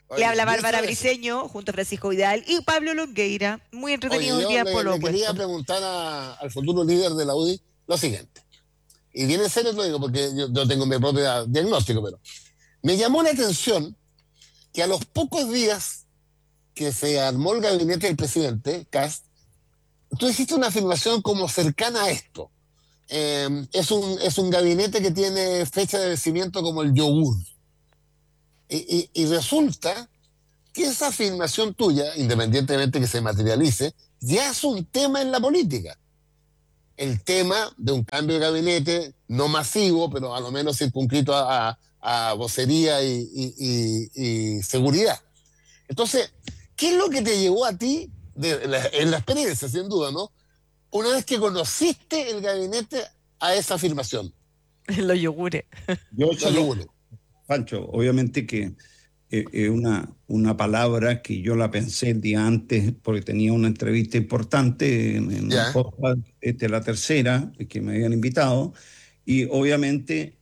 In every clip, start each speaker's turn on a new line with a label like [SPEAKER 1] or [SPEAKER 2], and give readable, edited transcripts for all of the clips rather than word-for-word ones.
[SPEAKER 1] Le
[SPEAKER 2] Oye,
[SPEAKER 1] habla
[SPEAKER 2] y eso
[SPEAKER 1] Bárbara
[SPEAKER 2] es.
[SPEAKER 1] Briceño, junto a Francisco Vidal y Pablo Longueira. Muy
[SPEAKER 2] Oye,
[SPEAKER 1] entretenido hoy
[SPEAKER 2] yo
[SPEAKER 1] día por lo
[SPEAKER 2] le quería
[SPEAKER 1] opuesto.
[SPEAKER 2] preguntar al futuro líder de la UDI lo siguiente. Y bien en serio lo digo porque yo tengo mi propio diagnóstico, pero me llamó la atención que a los pocos días que se armó el gabinete del presidente, Kast, tú hiciste una afirmación como cercana a esto. Es un gabinete que tiene fecha de vencimiento como el yogur. Y resulta que esa afirmación tuya, independientemente que se materialice, ya es un tema en la política. El tema de un cambio de gabinete, no masivo, pero a lo menos circunscrito a vocería y seguridad. Entonces, ¿qué es lo que te llevó a ti, en la experiencia, sin duda, ¿no? Una vez que conociste el gabinete a esa afirmación,
[SPEAKER 1] Los yogures.
[SPEAKER 3] Yo
[SPEAKER 2] los
[SPEAKER 3] solo,
[SPEAKER 2] yogures.
[SPEAKER 3] Pancho, obviamente que es una palabra que yo la pensé el día antes porque tenía una entrevista importante en el
[SPEAKER 2] Ya,
[SPEAKER 3] podcast, la tercera, que me habían invitado, y obviamente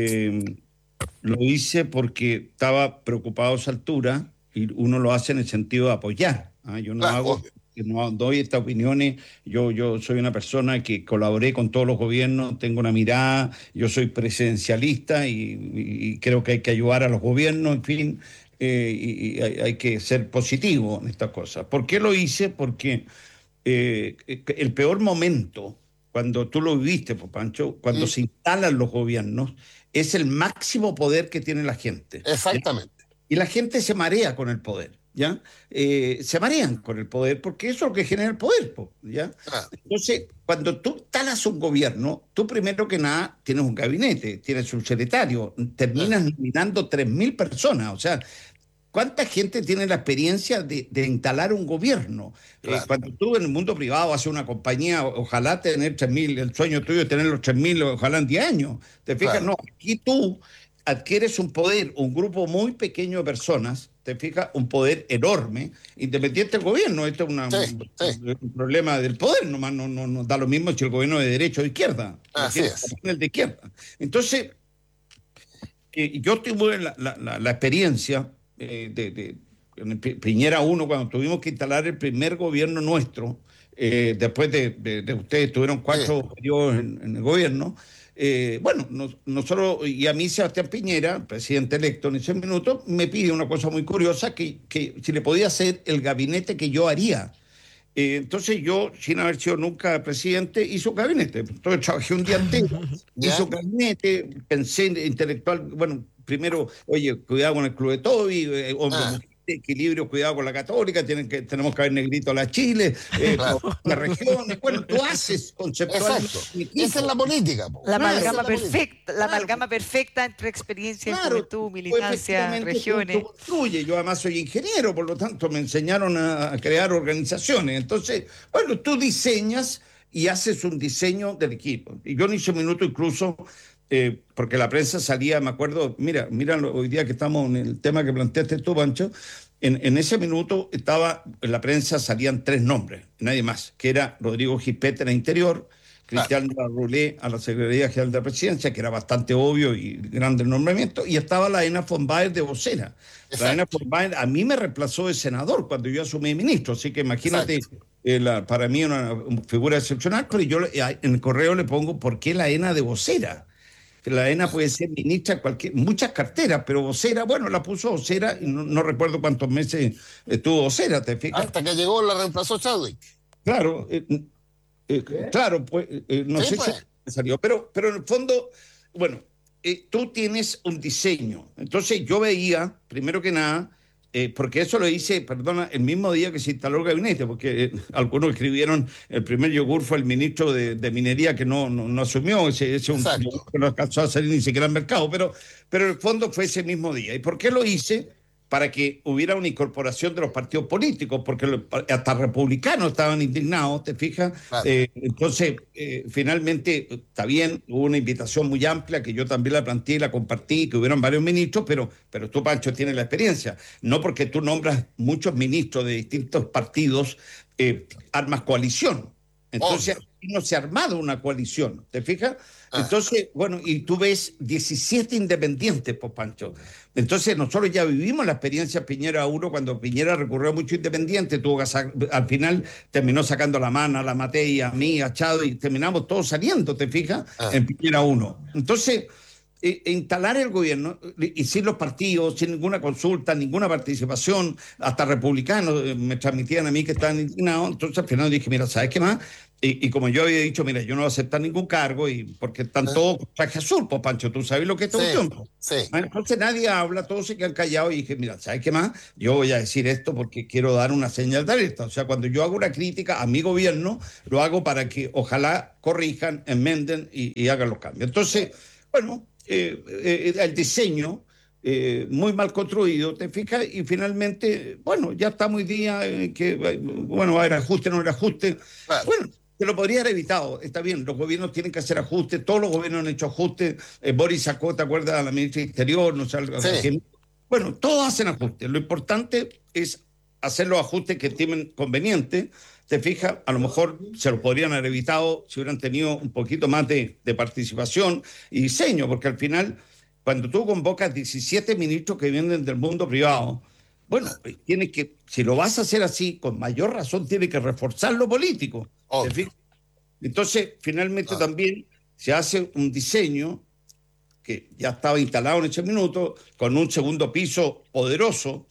[SPEAKER 3] lo hice porque estaba preocupado a esa altura y uno lo hace en el sentido de apoyar. ¿Ah? Yo no
[SPEAKER 2] claro,
[SPEAKER 3] hago,
[SPEAKER 2] obvio.
[SPEAKER 3] no doy estas opiniones. Yo soy una persona que colaboré con todos los gobiernos, tengo una mirada, yo soy presidencialista y creo que hay que ayudar a los gobiernos, en fin, y hay que ser positivo en estas cosas. ¿Por qué lo hice? Porque el peor momento, cuando tú lo viviste, pues, Pancho, cuando
[SPEAKER 2] Mm,
[SPEAKER 3] se instalan los gobiernos, es el máximo poder que tiene la gente. ¿Ya?
[SPEAKER 2] exactamente.
[SPEAKER 3] Y la gente se marea con el poder, ¿ya? Se marean con el poder porque eso es lo que genera el poder, po, ¿ya?
[SPEAKER 2] Ah,
[SPEAKER 3] Entonces, cuando tú instalas un gobierno, tú primero que nada tienes un gabinete, tienes un secretario,
[SPEAKER 2] ah,
[SPEAKER 3] terminas nominando 3.000 personas, o sea, ¿cuánta gente tiene la experiencia de instalar un gobierno?
[SPEAKER 2] claro.
[SPEAKER 3] Cuando tú en el mundo privado haces una compañía, ojalá tener 3.000, el sueño tuyo es tener los 3.000, ojalá en 10 años. ¿Te fijas?
[SPEAKER 2] Claro.
[SPEAKER 3] No, aquí tú adquieres un poder, un grupo muy pequeño de personas, te fijas, un poder enorme, independiente del gobierno. Esto es
[SPEAKER 2] Sí, sí,
[SPEAKER 3] un problema del poder, nomás no da lo mismo si el gobierno es de derecha o de izquierda,
[SPEAKER 2] así
[SPEAKER 3] imagínate
[SPEAKER 2] es.
[SPEAKER 3] el de izquierda. Entonces, yo tuve la experiencia en Piñera uno cuando tuvimos que instalar el primer gobierno nuestro, después de ustedes tuvieron
[SPEAKER 2] Sí,
[SPEAKER 3] 4 periodos en el gobierno. Bueno, nosotros, y a mí Sebastián Piñera, presidente electo en ese minuto, me pide una cosa muy curiosa, que si le podía hacer el gabinete que yo haría. Entonces yo, sin haber sido nunca presidente, hice un gabinete. Entonces trabajé un día entero, hice
[SPEAKER 2] ya,
[SPEAKER 3] un gabinete, pensé intelectual, bueno, primero, oye, cuidado con el Club de Toby, hombre,
[SPEAKER 2] ah,
[SPEAKER 3] mujer, equilibrio, cuidado con la Católica, tenemos que haber negrito a la Chile,
[SPEAKER 2] claro.
[SPEAKER 3] las regiones, bueno, tú haces conceptualmente
[SPEAKER 2] Exacto.
[SPEAKER 3] un
[SPEAKER 2] Esa es
[SPEAKER 3] equipo.
[SPEAKER 2] la política, po.
[SPEAKER 1] La
[SPEAKER 3] Claro,
[SPEAKER 2] Esa es
[SPEAKER 1] amalgama
[SPEAKER 2] la política.
[SPEAKER 1] perfecta, la
[SPEAKER 3] claro,
[SPEAKER 1] amalgama perfecta entre experiencia en
[SPEAKER 3] claro,
[SPEAKER 1] juventud,
[SPEAKER 3] tú
[SPEAKER 1] militancia,
[SPEAKER 3] efectivamente tú
[SPEAKER 1] regiones.
[SPEAKER 3] construyes. Yo además soy ingeniero, por lo tanto me enseñaron a crear organizaciones. Entonces, bueno, tú diseñas y haces un diseño del equipo. Y yo en ese minuto incluso, porque la prensa salía, me acuerdo, mira hoy día que estamos en el tema que planteaste tú, Pancho, en ese minuto estaba, en la prensa salían 3 nombres, nadie más, que era Rodrigo Gispete en el Interior,
[SPEAKER 2] Claro,
[SPEAKER 3] Cristian Roulé a la Secretaría General de la Presidencia, que era bastante obvio y grande el nombramiento, y estaba la Elena von Baer de vocera. La Elena
[SPEAKER 2] exacto,
[SPEAKER 3] von Baer a mí me reemplazó de senador cuando yo asumí ministro, así que imagínate,
[SPEAKER 2] exacto.
[SPEAKER 3] para mí una figura excepcional, pero yo en el correo le pongo, ¿por qué la ENA de vocera? La ENA puede ser ministra, muchas carteras, pero vocera, bueno, la puso vocera y no recuerdo cuántos meses estuvo vocera, ¿te fijas?
[SPEAKER 2] Hasta que llegó la reemplazó Chadwick.
[SPEAKER 3] Claro, claro, pues no
[SPEAKER 2] Sí,
[SPEAKER 3] sé si
[SPEAKER 2] pues.
[SPEAKER 3] salió, pero en el fondo, bueno, tú tienes un diseño. Entonces yo veía, primero que nada, porque eso lo hice, perdona, el mismo día que se instaló el gabinete, porque algunos escribieron, el primer yogur fue el ministro de Minería que no asumió, ese un yogur
[SPEAKER 2] Exacto.
[SPEAKER 3] que no alcanzó a salir ni siquiera al mercado, pero en el fondo fue ese mismo día. ¿Y por qué lo hice? Para que hubiera una incorporación de los partidos políticos, porque hasta republicanos estaban indignados, ¿te fijas?
[SPEAKER 2] Claro.
[SPEAKER 3] Entonces, finalmente, está bien, hubo una invitación muy amplia que yo también la planteé y la compartí, que hubieran varios ministros, pero tú, Pancho, tienes la experiencia. No porque tú nombras muchos ministros de distintos partidos, armas coalición. Entonces,
[SPEAKER 2] Obvio.
[SPEAKER 3] aquí no se ha armado una coalición, ¿te fijas? Entonces, bueno, y tú ves 17 independientes, pues, Pancho. Entonces, nosotros ya vivimos la experiencia Piñera 1 cuando Piñera recurrió a mucho independiente, al final terminó sacando la Mana, la Matei, a mí, a Chado, y terminamos todos saliendo, ¿te fijas? En Piñera 1. Entonces, instalar el gobierno y sin los partidos, sin ninguna consulta, ninguna participación, hasta republicanos me transmitían a mí que estaban indignados. Entonces al final dije, mira, ¿sabes qué más? Y como yo había dicho, mira, yo no voy a aceptar ningún cargo y porque están todos con traje azul, pues Pancho, tú sabes lo que es esta cuestión.
[SPEAKER 2] Sí.
[SPEAKER 3] Entonces nadie habla, todos se quedan callados y dije, mira, ¿sabes qué más? Yo voy a decir esto porque quiero dar una señal de alerta. O sea, cuando yo hago una crítica a mi gobierno, lo hago para que ojalá corrijan, enmenden y hagan los cambios. Entonces, bueno, el diseño muy mal construido, te fijas, y finalmente, bueno, ya estamos hoy día que, bueno, va a haber ajuste, no haber ajuste.
[SPEAKER 2] Claro.
[SPEAKER 3] Bueno, se lo podría haber evitado, está bien, los gobiernos tienen que hacer ajustes, todos los gobiernos han hecho ajustes, Boris sacó, ¿te acuerdas? A la ministra de Interior, no sé, bueno, todos hacen ajustes, lo importante es hacer los ajustes que estimen convenientes. Te fijas, a lo mejor se lo podrían haber evitado si hubieran tenido un poquito más de participación y diseño, porque al final, cuando tú convocas 17 ministros que vienen del mundo privado, bueno, tienes que, si lo vas a hacer así, con mayor razón tienes que reforzar lo político. ¿Te fijas? Entonces, finalmente también se hace un diseño que ya estaba instalado en ese minuto, con un segundo piso poderoso,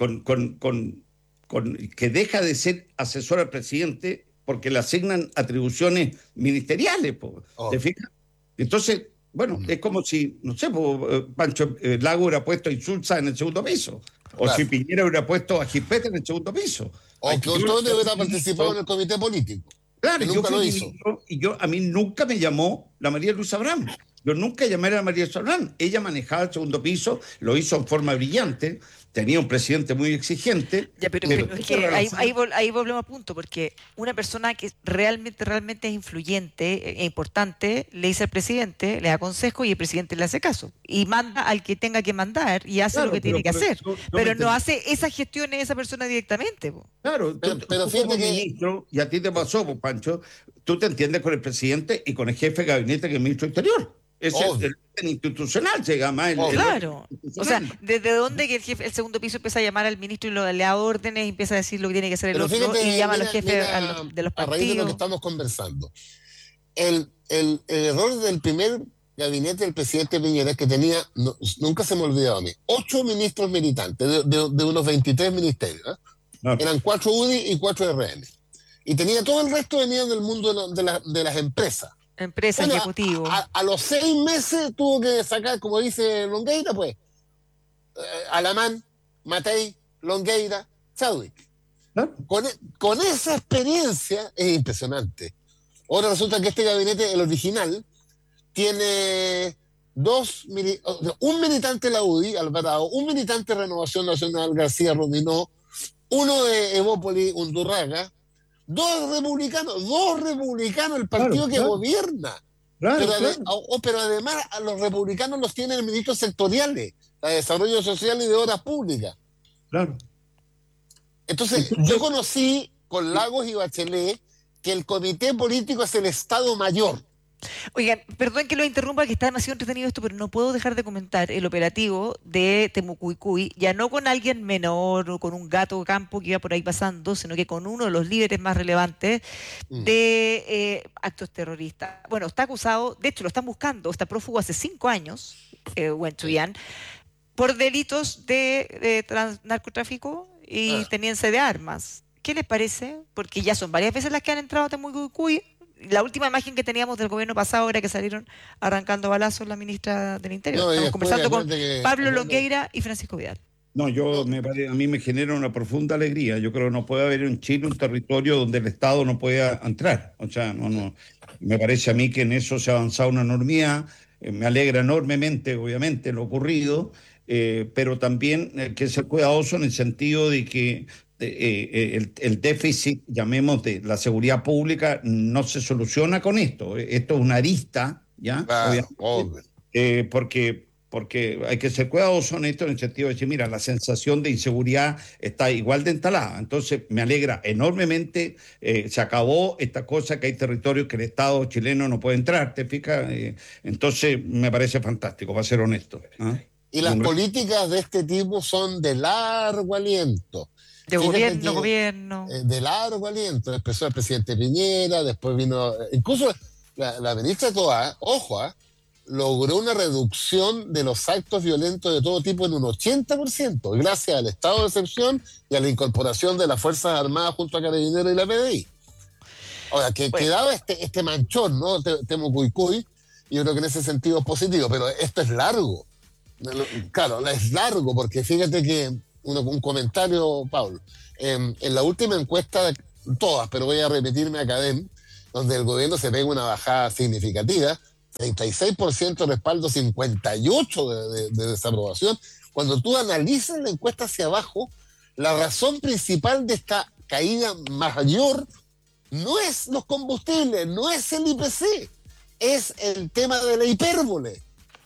[SPEAKER 3] que deja de ser asesor al presidente porque le asignan atribuciones ministeriales, ¿te fijas? Entonces, bueno, es como si, no sé, Pancho Lago hubiera puesto a Insulza en el segundo piso, o si Piñera hubiera puesto a Gispete en el segundo piso.
[SPEAKER 2] O que Ottone hubiera participado en el comité político.
[SPEAKER 3] Claro,
[SPEAKER 2] yo nunca lo hizo.
[SPEAKER 3] A mí nunca me llamó la María Luz Abraham. Yo nunca llamé a la María Luz Abraham. Ella manejaba el segundo piso, lo hizo en forma brillante, tenía un presidente muy exigente.
[SPEAKER 1] Ya, pero es que ahí volvemos a punto, porque una persona que realmente es influyente e importante, le dice al presidente, le da consejo y el presidente le hace caso. Y manda al que tenga que mandar y hace lo que tiene que hacer. Pero no hace esas gestiones esa persona directamente.
[SPEAKER 3] Claro, pero fíjate que ministro, y a ti te pasó, Pancho, tú te entiendes con el presidente y con el jefe de gabinete que es el ministro Interior. Es el institucional, se llama.
[SPEAKER 1] Claro. O sea, ¿desde dónde que el segundo piso empieza a llamar al ministro y le da órdenes y empieza a decir lo que tiene que hacer el otro y llama a los jefes de los partidos?
[SPEAKER 2] A raíz de lo que estamos conversando, el error del primer gabinete del presidente Piñera es que tenía, nunca se me olvidaba a mí, 8 ministros militantes de unos 23 ministerios. Eran 4 UDI y 4 RN. Y tenía todo el resto venido del mundo de las empresas.
[SPEAKER 1] Ejecutivo.
[SPEAKER 2] A los 6 meses tuvo que sacar, como dice Longueira, pues, Alamán, Matei, Longueira, Chadwick. Con esa experiencia es impresionante. Ahora resulta que este gabinete, el original, tiene un militante de la UDI, Alvarado, un militante de Renovación Nacional, García Rodinó, uno de Evópoli, Undurraga, dos republicanos, el partido que gobierna. Pero además a los republicanos los tienen ministros sectoriales, de Desarrollo Social y de Obras Públicas. Entonces, yo conocí con Lagos y Bachelet que el comité político es el Estado Mayor.
[SPEAKER 1] Oigan, perdón que lo interrumpa, que está demasiado entretenido esto, pero no puedo dejar de comentar el operativo de Temucuicui, ya no con alguien menor o con un gato de campo que iba por ahí pasando, sino que con uno de los líderes más relevantes de actos terroristas. Bueno, está acusado, de hecho lo están buscando, está prófugo hace 5 años, Huenchuyan, por delitos de narcotráfico y tenencia de armas. ¿Qué les parece? Porque ya son varias veces las que han entrado a Temucuicui. La última imagen que teníamos del gobierno pasado era que salieron arrancando balazos la ministra del Interior. Estamos conversando con Pablo Longueira y Francisco Vidal.
[SPEAKER 3] No, a mí me genera una profunda alegría. Yo creo que no puede haber en Chile un territorio donde el Estado no pueda entrar. O sea, no. Me parece a mí que en eso se ha avanzado una enormidad. Me alegra enormemente, obviamente, lo ocurrido, pero también hay que ser cuidadoso en el sentido de que el déficit, llamemos, de la seguridad pública no se soluciona con esto. Esto es una arista, ¿ya?
[SPEAKER 2] Claro,
[SPEAKER 3] porque porque hay que ser cuidadosos en esto, en el sentido de decir, mira, la sensación de inseguridad está igual de instalada. Entonces, me alegra enormemente, se acabó esta cosa que hay territorios que el Estado chileno no puede entrar, ¿te fijas? Entonces, me parece fantástico, para ser honesto. ¿Ah?
[SPEAKER 2] Y las políticas de este tipo son de largo aliento.
[SPEAKER 1] De gobierno.
[SPEAKER 2] De largo aliento. Empezó el presidente Piñera, después vino... Incluso la ministra Toá, ojo, logró una reducción de los actos violentos de todo tipo en un 80%, gracias al estado de excepción y a la incorporación de las Fuerzas Armadas junto a Carabineros y la PDI. O sea, que quedaba este manchón, ¿no? Temucuicui, y yo creo que en ese sentido es positivo, pero esto es largo. Claro, es largo, porque fíjate que un comentario, Pablo, en la última encuesta, todas, pero voy a repetirme Academ, donde el gobierno se pega una bajada significativa, 36% de respaldo, 58% de desaprobación. Cuando tú analizas la encuesta hacia abajo, la razón principal de esta caída mayor no es los combustibles, no es el IPC, es el tema de la hipérbole.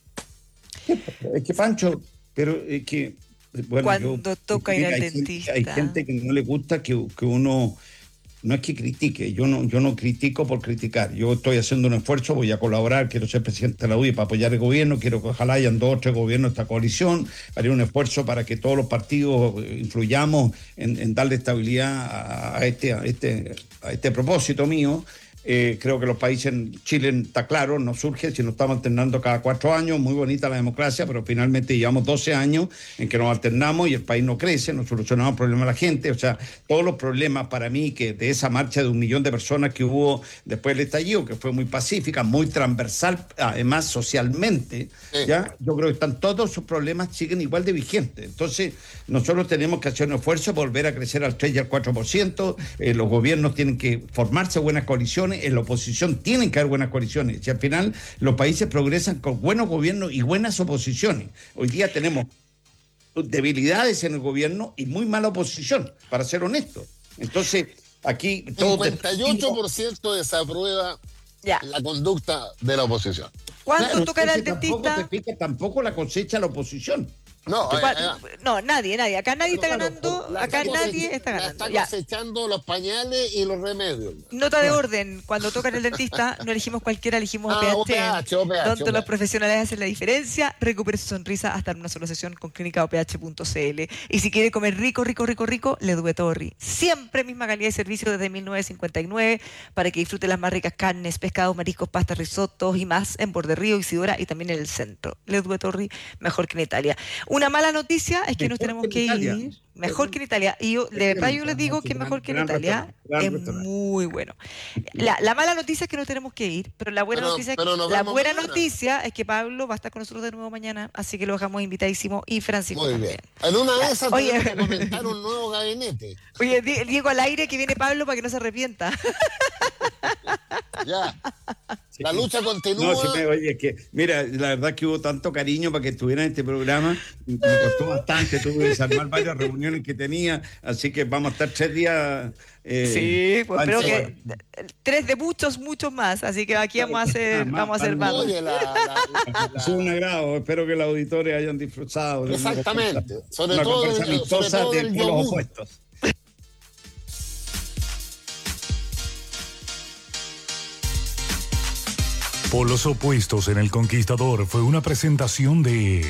[SPEAKER 3] Es que, Pancho, pero es que... Bueno,
[SPEAKER 1] cuando toca ir al dentista.
[SPEAKER 3] Hay gente que no le gusta que uno... No es que critique, yo no critico por criticar. Yo estoy haciendo un esfuerzo, voy a colaborar, quiero ser presidente de la UDI para apoyar el gobierno, quiero que ojalá hayan 2 o 3 gobiernos de esta coalición, haré un esfuerzo para que todos los partidos influyamos en darle estabilidad a este propósito mío. Creo que los países, Chile está claro, no surge si nos estamos alternando cada 4 años, muy bonita la democracia, pero finalmente llevamos 12 años en que nos alternamos y el país no crece, no solucionamos problemas de la gente. O sea, todos los problemas para mí que de esa marcha de 1 millón de personas que hubo después del estallido, que fue muy pacífica, muy transversal, además socialmente, ¿ya? Yo creo que todos esos problemas siguen igual de vigentes. Entonces, nosotros tenemos que hacer un esfuerzo, volver a crecer al 3 y al 4%, los gobiernos tienen que formarse buenas coaliciones, en la oposición tienen que haber buenas coaliciones. Y al final los países progresan con buenos gobiernos y buenas oposiciones. Hoy día tenemos debilidades en el gobierno y muy mala oposición, para ser honesto. Entonces, aquí...
[SPEAKER 2] 58% desaprueba la conducta de la oposición.
[SPEAKER 1] ¿Cuánto tocará el dentista?
[SPEAKER 3] Tampoco la cosecha la oposición.
[SPEAKER 1] No, nadie. Acá nadie está ganando. Acá nadie está ganando.
[SPEAKER 2] Está cosechando los pañales y los remedios.
[SPEAKER 1] Nota de orden. Cuando tocan el dentista, no elegimos cualquiera, elegimos OPH. Donde los profesionales hacen la diferencia. Recupere su sonrisa hasta en una sola sesión con clínicaoph.cl. Y si quiere comer rico, Le Duetorri. Siempre misma calidad de servicio desde 1959 para que disfrute las más ricas carnes, pescados, mariscos, pastas, risotos y más en Borde Río, Isidora y también en el centro. Le Duetorri, mejor que en Italia. Una mala noticia es que nos tenemos que ir. Mejor que en Italia. Y yo, de verdad, yo les digo que mejor que en Italia. Es muy bueno. La mala noticia es que nos tenemos que ir, pero la buena noticia es que Pablo va a estar con nosotros de nuevo mañana, así que lo dejamos invitadísimo, y Francisco
[SPEAKER 2] muy
[SPEAKER 1] también.
[SPEAKER 2] Bien. En una de esas tenemos que comentar un nuevo gabinete.
[SPEAKER 1] Oye, Diego al aire que viene Pablo para que no se arrepienta.
[SPEAKER 2] Ya. La lucha continúa.
[SPEAKER 3] No, oye, es que, mira, la verdad que hubo tanto cariño para que estuviera en este programa. Me costó bastante, tuve que desarmar varias reuniones que tenía, así que vamos a estar 3 días.
[SPEAKER 1] Sí, pues espero que 3 de muchos más, así que aquí vamos a hacer más.
[SPEAKER 3] Es un agrado, espero que los auditores hayan disfrutado.
[SPEAKER 2] Exactamente, sobre todo
[SPEAKER 3] de los opuestos.
[SPEAKER 4] Polos opuestos en El Conquistador fue una presentación de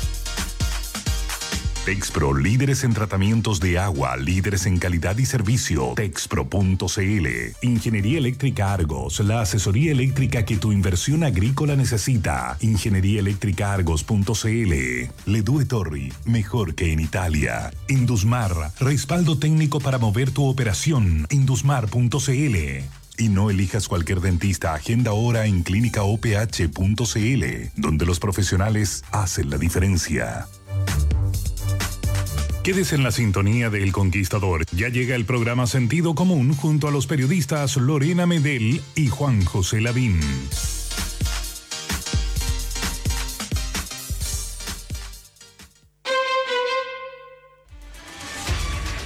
[SPEAKER 4] Texpro, líderes en tratamientos de agua, líderes en calidad y servicio. Texpro.cl. Ingeniería Eléctrica Argos, la asesoría eléctrica que tu inversión agrícola necesita. Ingenieríaeléctricaargos.cl. Le Duetorri, mejor que en Italia. Indusmar, respaldo técnico para mover tu operación. Indusmar.cl. Y no elijas cualquier dentista, agenda ahora en clínicaoph.cl, donde los profesionales hacen la diferencia. Quédese en la sintonía de El Conquistador. Ya llega el programa Sentido Común junto a los periodistas Lorena Medel y Juan José Lavín.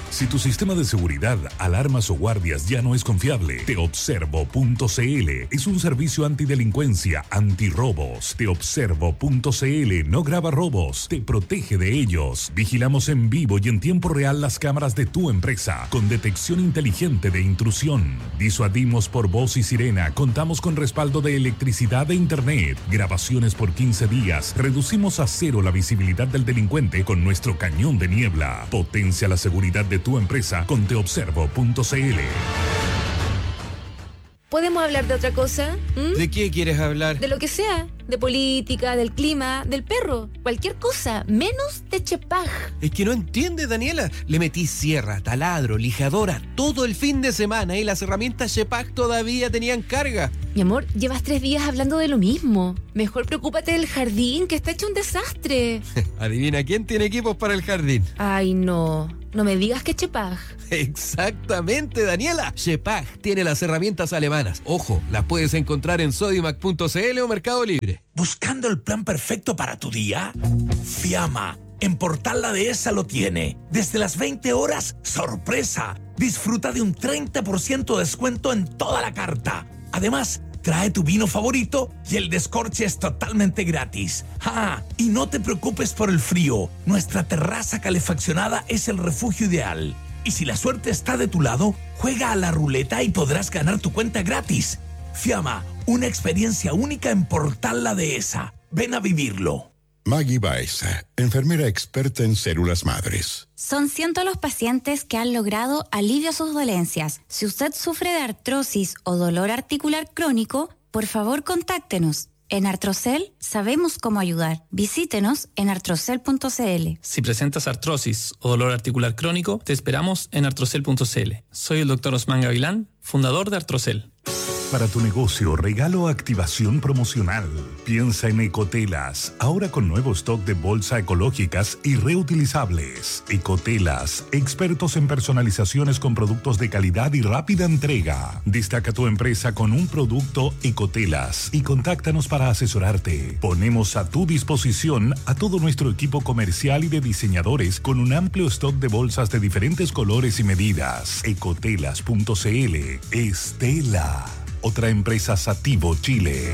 [SPEAKER 4] Si tu sistema de seguridad, alarmas o guardias ya no es confiable, teobservo.cl es un servicio antidelincuencia, antirrobos. Teobservo.cl no graba robos, te protege de ellos. Vigilamos en vivo y en tiempo real las cámaras de tu empresa con detección inteligente de intrusión. Disuadimos por voz y sirena, contamos con respaldo de electricidad e internet, grabaciones por 15 días, reducimos a cero la visibilidad del delincuente con nuestro cañón de niebla. Potencia la seguridad de tu empresa con teobservo.cl.
[SPEAKER 5] ¿Podemos hablar de otra cosa?
[SPEAKER 6] ¿De qué quieres hablar?
[SPEAKER 5] De lo que sea. De política, del clima, del perro. Cualquier cosa, menos de Chepag.
[SPEAKER 6] Es que no entiende, Daniela. Le metí sierra, taladro, lijadora, todo el fin de semana y las herramientas Chepag todavía tenían carga.
[SPEAKER 5] Mi amor, llevas 3 días hablando de lo mismo. Mejor preocúpate del jardín, que está hecho un desastre.
[SPEAKER 6] Adivina quién tiene equipos para el jardín.
[SPEAKER 5] Ay, no. No me digas que Chepag.
[SPEAKER 6] Exactamente, Daniela. Chepag tiene las herramientas alemanas. Ojo, las puedes encontrar en sodimac.cl o Mercado Libre.
[SPEAKER 7] ¿Buscando el plan perfecto para tu día? Fiamma, en Portal La Dehesa lo tiene. Desde las 20 horas, ¡sorpresa! Disfruta de un 30% de descuento en toda la carta. Además, trae tu vino favorito y el descorche es totalmente gratis. Y no te preocupes por el frío. Nuestra terraza calefaccionada es el refugio ideal. Y si la suerte está de tu lado, juega a la ruleta y podrás ganar tu cuenta gratis. Fiamma, una experiencia única en Portal La Dehesa. Ven a vivirlo.
[SPEAKER 8] Maggie Baeza, enfermera experta en células madres.
[SPEAKER 9] Son cientos los pacientes que han logrado alivio a sus dolencias. Si usted sufre de artrosis o dolor articular crónico, por favor contáctenos. En Artrocel sabemos cómo ayudar. Visítenos en artrocel.cl.
[SPEAKER 10] Si presentas artrosis o dolor articular crónico, te esperamos en artrocel.cl. Soy el Dr. Osman Gavilán, fundador de Artrocel.
[SPEAKER 4] Para tu negocio, regalo activación promocional. Piensa en Ecotelas, ahora con nuevo stock de bolsa ecológicas y reutilizables. Ecotelas, expertos en personalizaciones con productos de calidad y rápida entrega. Destaca tu empresa con un producto Ecotelas y contáctanos para asesorarte. Ponemos a tu disposición a todo nuestro equipo comercial y de diseñadores con un amplio stock de bolsas de diferentes colores y medidas. Ecotelas.cl. Estela. Otra empresa Sativo Chile.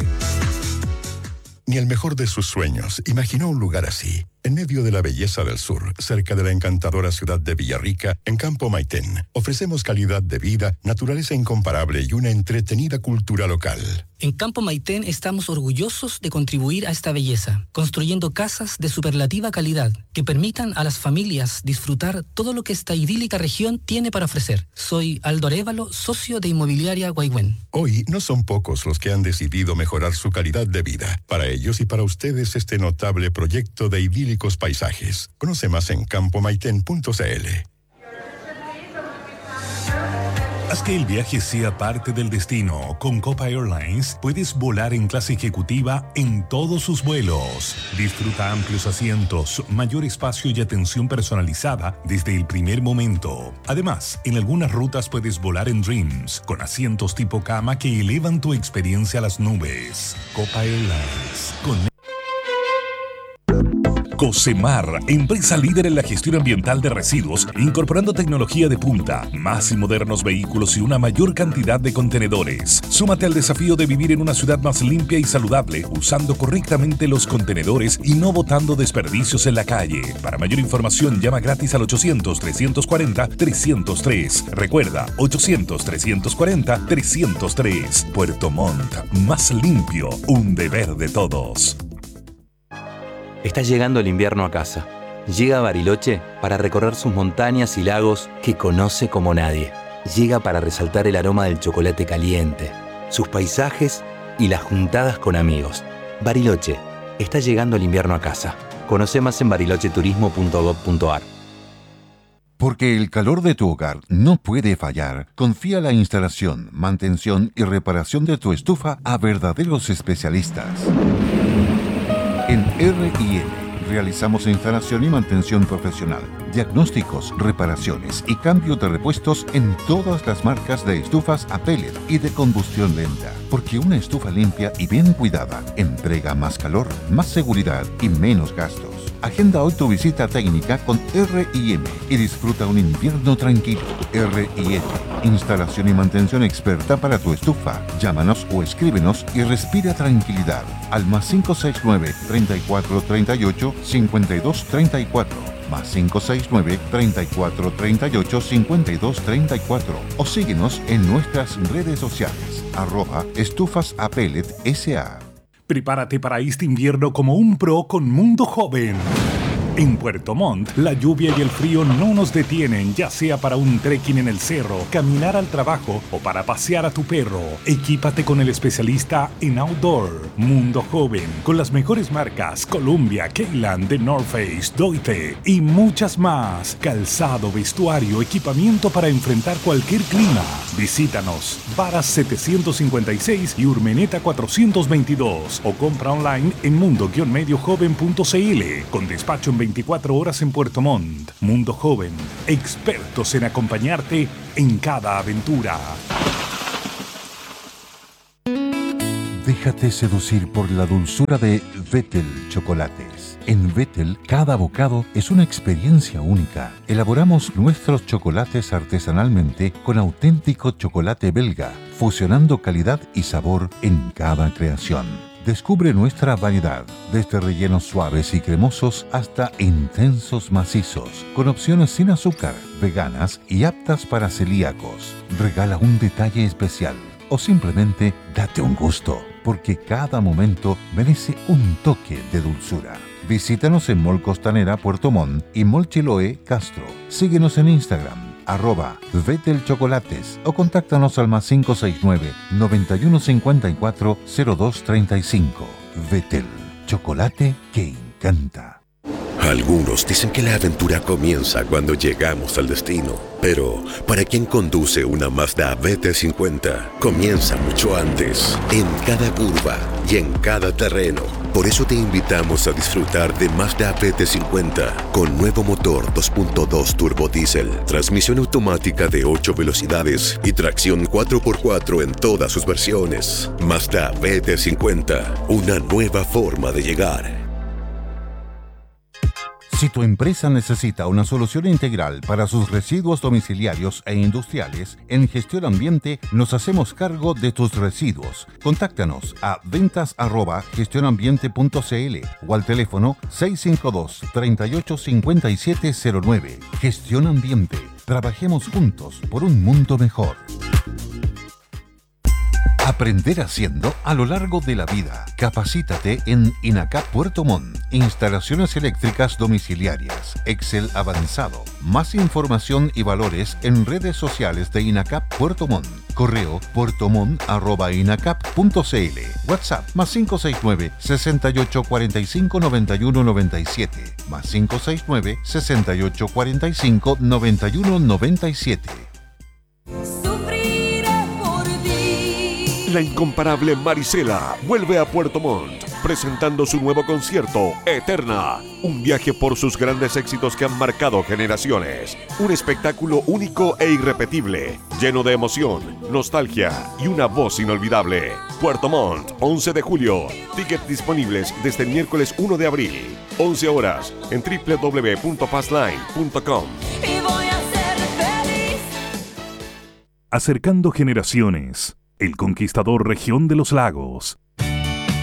[SPEAKER 8] Ni el mejor de sus sueños imaginó un lugar así. En medio de la belleza del sur, cerca de la encantadora ciudad de Villarrica, en Campo Maitén, ofrecemos calidad de vida, naturaleza incomparable y una entretenida cultura local.
[SPEAKER 11] En Campo Maitén estamos orgullosos de contribuir a esta belleza, construyendo casas de superlativa calidad que permitan a las familias disfrutar todo lo que esta idílica región tiene para ofrecer. Soy Aldo Arévalo, socio de Inmobiliaria Guaigüen.
[SPEAKER 8] Hoy no son pocos los que han decidido mejorar su calidad de vida. Para ellos y para ustedes este notable proyecto de idílicos paisajes. Conoce más en campomaiten.cl.
[SPEAKER 4] Haz que el viaje sea parte del destino. Con Copa Airlines puedes volar en clase ejecutiva en todos sus vuelos. Disfruta amplios asientos, mayor espacio y atención personalizada desde el primer momento. Además, en algunas rutas puedes volar en Dreams, con asientos tipo cama que elevan tu experiencia a las nubes. Copa Airlines. Cocemar, empresa líder en la gestión ambiental de residuos, incorporando tecnología de punta, más y modernos vehículos y una mayor cantidad de contenedores. Súmate al desafío de vivir en una ciudad más limpia y saludable, usando correctamente los contenedores y no botando desperdicios en la calle. Para mayor información, llama gratis al 800-340-303. Recuerda, 800-340-303. Puerto Montt, más limpio, un deber de todos.
[SPEAKER 12] Está llegando el invierno a casa. Llega a Bariloche para recorrer sus montañas y lagos que conoce como nadie. Llega para resaltar el aroma del chocolate caliente, sus paisajes y las juntadas con amigos. Bariloche, está llegando el invierno a casa. Conoce más en barilocheturismo.gov.ar.
[SPEAKER 13] Porque el calor de tu hogar no puede fallar, confía la instalación, mantención y reparación de tu estufa a verdaderos especialistas. En R&N realizamos instalación y mantención profesional, diagnósticos, reparaciones y cambio de repuestos en todas las marcas de estufas a pellet y de combustión lenta. Porque una estufa limpia y bien cuidada entrega más calor, más seguridad y menos gastos. Agenda hoy tu visita técnica con R&M y disfruta un invierno tranquilo. R&M, instalación y mantención experta para tu estufa. Llámanos o escríbenos y respira tranquilidad al +569 3438 5234. +569 3438 5234 o síguenos en nuestras redes sociales @estufas-a-pellet SA.
[SPEAKER 4] Prepárate para este invierno como un pro con Mundo Joven. En Puerto Montt, la lluvia y el frío no nos detienen, ya sea para un trekking en el cerro, caminar al trabajo o para pasear a tu perro. Equípate con el especialista en outdoor, Mundo Joven, con las mejores marcas Columbia, Keyland, The North Face, Doite y muchas más. Calzado, vestuario, equipamiento para enfrentar cualquier clima. Visítanos, Varas 756 y Urmeneta 422 o compra online en mundo-mediojoven.cl con despacho en 24 horas en Puerto Montt. Mundo Joven, expertos en acompañarte en cada aventura.
[SPEAKER 13] Déjate seducir por la dulzura de Vettel Chocolates. En Vettel, cada bocado es una experiencia única. Elaboramos nuestros chocolates artesanalmente con auténtico chocolate belga, fusionando calidad y sabor en cada creación. Descubre nuestra variedad, desde rellenos suaves y cremosos hasta intensos macizos, con opciones sin azúcar, veganas y aptas para celíacos. Regala un detalle especial o simplemente date un gusto, porque cada momento merece un toque de dulzura. Visítanos en Mall Costanera Puerto Montt y Mall Chiloé Castro. Síguenos en Instagram @Vettel Chocolates o contáctanos al +569 9154 0235. Vettel, chocolate que encanta.
[SPEAKER 14] Algunos dicen que la aventura comienza cuando llegamos al destino, pero para quien conduce una Mazda BT50, comienza mucho antes, en cada curva y en cada terreno. Por eso te invitamos a disfrutar de Mazda BT50 con nuevo motor 2.2 turbo diésel, transmisión automática de 8 velocidades y tracción 4x4 en todas sus versiones. Mazda BT50, una nueva forma de llegar.
[SPEAKER 13] Si tu empresa necesita una solución integral para sus residuos domiciliarios e industriales, en Gestión Ambiente nos hacemos cargo de tus residuos. Contáctanos a ventas@gestionambiente.cl o al teléfono 652-385709. Gestión Ambiente. Trabajemos juntos por un mundo mejor. Aprender haciendo a lo largo de la vida. Capacítate en INACAP Puerto Montt. Instalaciones eléctricas domiciliarias. Excel avanzado. Más información y valores en redes sociales de INACAP Puerto Montt. Correo puertomont@inacap.cl. WhatsApp +569 68 45 91 97. +569 68 45 91 97.
[SPEAKER 15] La incomparable Marisela vuelve a Puerto Montt, presentando su nuevo concierto, Eterna. Un viaje por sus grandes éxitos que han marcado generaciones. Un espectáculo único e irrepetible, lleno de emoción, nostalgia y una voz inolvidable. Puerto Montt, 11 de julio. Tickets disponibles desde el miércoles 1 de abril. 11 horas en www.passline.com.
[SPEAKER 4] Acercando generaciones. El Conquistador Región de los Lagos.